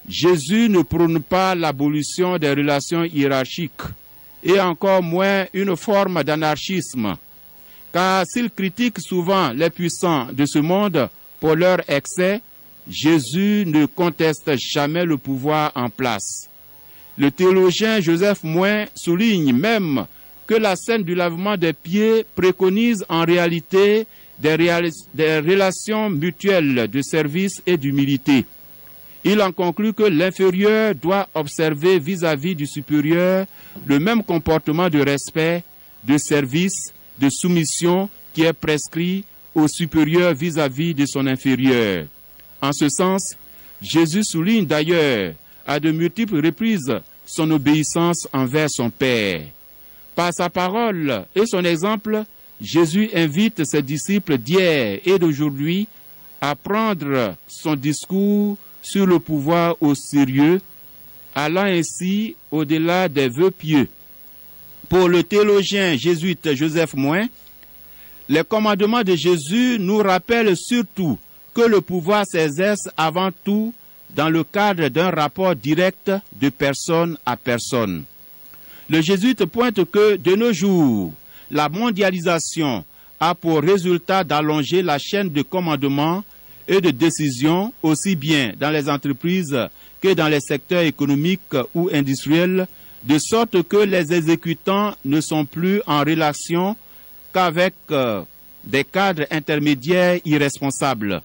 Jésus ne prône pas l'abolition des relations hiérarchiques et encore moins une forme d'anarchisme, car s'il critique souvent les puissants de ce monde pour leur excès, Jésus ne conteste jamais le pouvoir en place. Le théologien Joseph Moin souligne même que la scène du lavement des pieds préconise en réalité des relations mutuelles de service et d'humilité. Il en conclut que l'inférieur doit observer vis-à-vis du supérieur le même comportement de respect, de service, de soumission qui est prescrit au supérieur vis-à-vis de son inférieur. En ce sens, Jésus souligne d'ailleurs à de multiples reprises son obéissance envers son Père. Par sa parole et son exemple, Jésus invite ses disciples d'hier et d'aujourd'hui à prendre son discours sur le pouvoir au sérieux, allant ainsi au-delà des vœux pieux. Pour le théologien jésuite Joseph Moin, les commandements de Jésus nous rappellent surtout que le pouvoir s'exerce avant tout dans le cadre d'un rapport direct de personne à personne. Le jésuite pointe que, de nos jours, la mondialisation a pour résultat d'allonger la chaîne de commandement et de décision aussi bien dans les entreprises que dans les secteurs économiques ou industriels, de sorte que les exécutants ne sont plus en relation qu'avec des cadres intermédiaires irresponsables.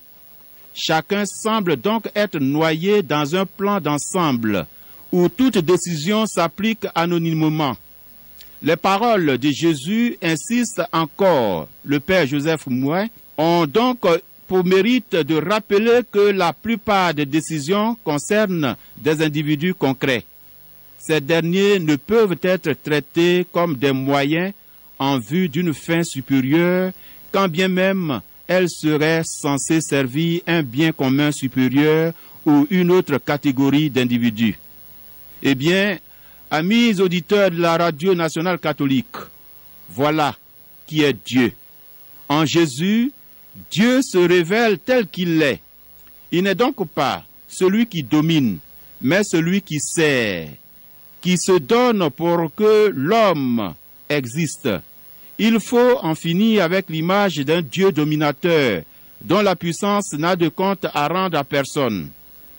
Chacun semble donc être noyé dans un plan d'ensemble où toute décision s'applique anonymement. Les paroles de Jésus insistent encore, le Père Joseph Moin, ont donc pour mérite de rappeler que la plupart des décisions concernent des individus concrets. Ces derniers ne peuvent être traités comme des moyens en vue d'une fin supérieure, quand bien même elles seraient censées servir un bien commun supérieur ou une autre catégorie d'individus. Eh bien, amis auditeurs de la Radio nationale catholique, voilà qui est Dieu. En Jésus, Dieu se révèle tel qu'il est. Il n'est donc pas celui qui domine, mais celui qui sert, qui se donne pour que l'homme existe. Il faut en finir avec l'image d'un Dieu dominateur, dont la puissance n'a de compte à rendre à personne.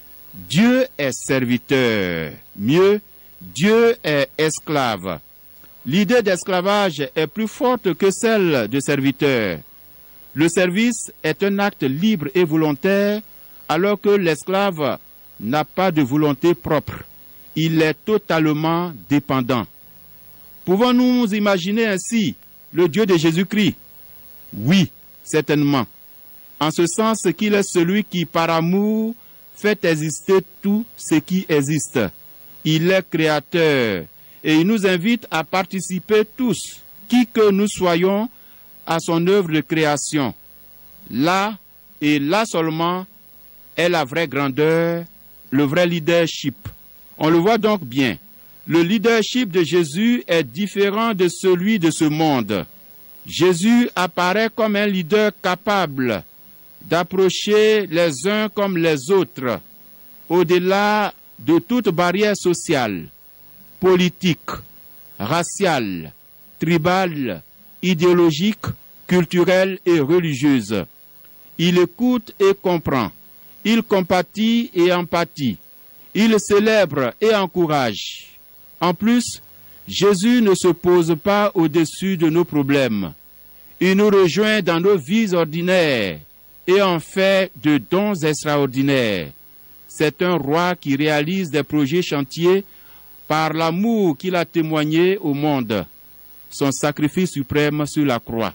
Dieu est serviteur. Mieux, Dieu est esclave. L'idée d'esclavage est plus forte que celle de serviteur. Le service est un acte libre et volontaire, alors que l'esclave n'a pas de volonté propre. Il est totalement dépendant. Pouvons-nous imaginer ainsi le Dieu de Jésus-Christ? Oui, certainement. En ce sens qu'il est celui qui, par amour, fait exister tout ce qui existe. Il est créateur et il nous invite à participer tous, qui que nous soyons, à son œuvre de création. Là, et là seulement, est la vraie grandeur, le vrai leadership. On le voit donc bien. Le leadership de Jésus est différent de celui de ce monde. Jésus apparaît comme un leader capable d'approcher les uns comme les autres, au-delà de toute barrière sociale, politique, raciale, tribale, idéologique, culturelle et religieuse. Il écoute et comprend. Il compatit et empathie. Il célèbre et encourage. En plus, Jésus ne se pose pas au-dessus de nos problèmes. Il nous rejoint dans nos vies ordinaires et en fait de dons extraordinaires. C'est un roi qui réalise des projets chantiers par l'amour qu'il a témoigné au monde, son sacrifice suprême sur la croix.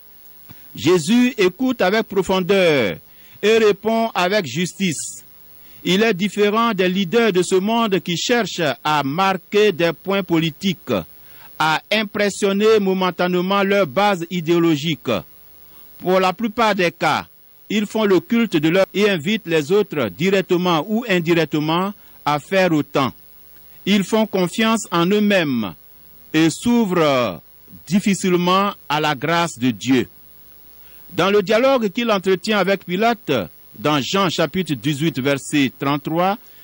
Jésus écoute avec profondeur et répond avec justice. Il est différent des leaders de ce monde qui cherchent à marquer des points politiques, à impressionner momentanément leur base idéologique. Pour la plupart des cas, ils font le culte de leur et invitent les autres, directement ou indirectement, à faire autant. Ils font confiance en eux-mêmes et s'ouvrent difficilement à la grâce de Dieu. Dans le dialogue qu'il entretient avec Pilate, dans Jean chapitre 18, verset 33,